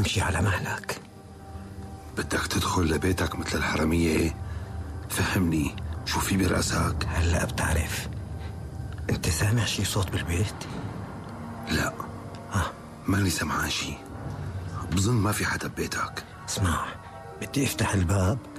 امشي على مهلك. بدك تدخل لبيتك مثل الحرامية؟ فهمني شو في برأسك؟ هلأ بتعرف. انت سامع شي صوت بالبيت؟ لا ماني سمعان شي. بظن ما في حدا ببيتك. اسمع، بدي افتح الباب